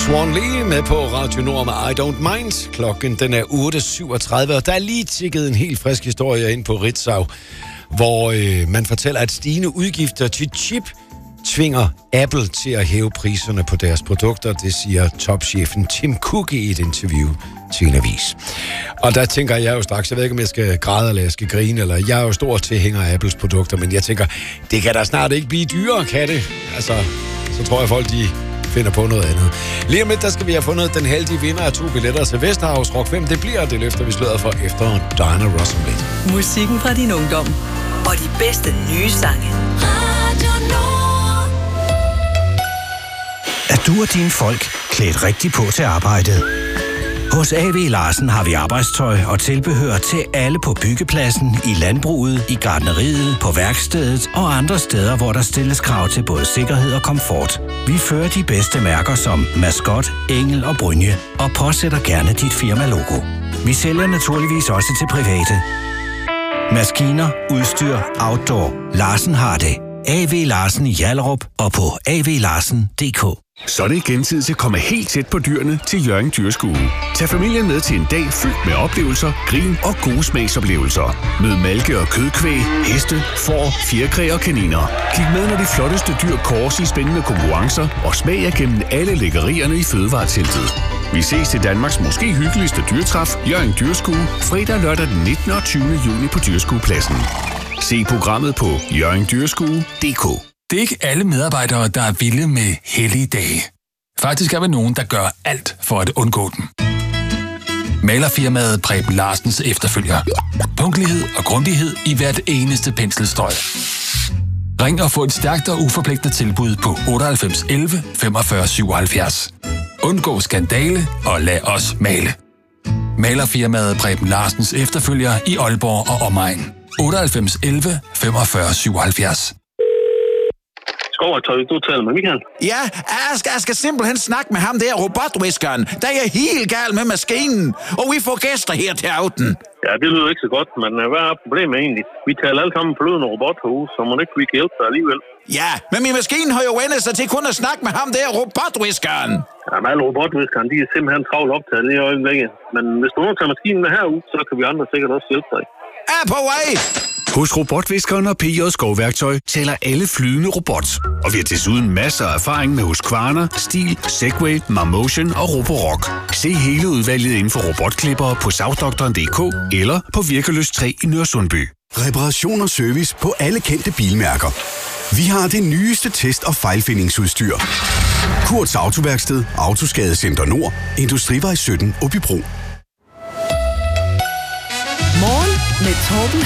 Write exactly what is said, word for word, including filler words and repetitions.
Swan Lee med på Radio Nord med I Don't Mind. Klokken den er otte syvogtredive, og der er lige tikket en helt frisk historie ind på Ritzau, hvor øh, man fortæller, at stigende udgifter til chip tvinger Apple til at hæve priserne på deres produkter. Det siger topchefen Tim Cook i et interview til en avis. Og der tænker jeg jo straks, jeg ved ikke, om jeg skal græde eller jeg skal grine, eller jeg er jo stor tilhænger af Apples produkter, men jeg tænker, det kan da snart ikke blive dyrere, kan det? Altså, så tror jeg, folk de finder på noget andet. Lige om lidt, der skal vi have fundet den heldige vinder af to billetter til Vesterhavs Rock fem. Det bliver det løfter, vi sløret for efter Diana Ross om lidt. Musikken fra din ungdom og de bedste nye sange. Er du og dine folk klædt rigtigt på til arbejdet? Hos A V Larsen har vi arbejdstøj og tilbehør til alle på byggepladsen, i landbruget, i gartneriet, på værkstedet og andre steder, hvor der stilles krav til både sikkerhed og komfort. Vi fører de bedste mærker som Maskot, Engel og Brynje og påsætter gerne dit firma-logo. Vi sælger naturligvis også til private. Maskiner, udstyr, outdoor. Larsen har det. A V Larsen i Hjallerup og på a v larsen punktum d k. Så er det igen tid til at komme helt tæt på dyrene til Hjørring Dyrskue. Tag familien med til en dag fyldt med oplevelser, grin og gode smagsoplevelser. Mød malke- og kødkvæg, heste, får, fjerkræ og kaniner. Kig med, når de flotteste dyr kåres i spændende konkurrencer og smag jer gennem alle lækkerierne i fødevareteltet. Vi ses til Danmarks måske hyggeligste dyrtræf, Hjørring Dyrskue, fredag og lørdag den nittende og tyvende juni på Dyrskuepladsen. Se programmet på hjørring dyrskue punktum d k. Det er ikke alle medarbejdere, der er vilde med hellige dage. Faktisk er vi nogen, der gør alt for at undgå dem. Malerfirmaet Preben Larsens efterfølger. Punktlighed og grundighed i hvert eneste penselstrøg. Ring og få et stærkt og uforpligtende tilbud på otteoghalvfems elleve femogfyrre syvoghalvfjerds. Undgå skandale og lad os male. Malerfirmaet Preben Larsens efterfølger i Aalborg og omegn. otteoghalvfems elleve femogfyrre syvoghalvfjerds. Skovertøj, du taler med Michael. Ja, jeg skal, jeg skal simpelthen snakke med ham der robotviskeren. Der er helt gal med maskinen, og vi får gæster her til aften. Ja, det lyder ikke så godt, men hvad er problemet egentlig? Vi taler alle sammen forlødende robothus, så må ikke vi kan hjælpe dig alligevel. Ja, men min maskine har jo vendt sig til kun at snakke med ham der robotviskeren. Ja, men alle robotviskeren, de er simpelthen travlt optaget lige i øjeblikket. Men hvis du nu tager maskinen med herud, så kan vi andre sikkert også hjælpe dig. Er på vej! Hos Robotviskeren og P J Skovværktøj taler alle flydende robot. Og vi har desuden masser af erfaring med Husqvarna, Stihl, Segway, Marmotion og Roborock. Se hele udvalget inden for robotklippere på savdoktoren punktum d k eller på Virkeløs tre i Nørresundby. Reparation og service på alle kendte bilmærker. Vi har det nyeste test- og fejlfindingsudstyr. Kurts Autoværksted, Autoskadecenter Nord, Industrivej sytten, Åbybro. Morgen med Torben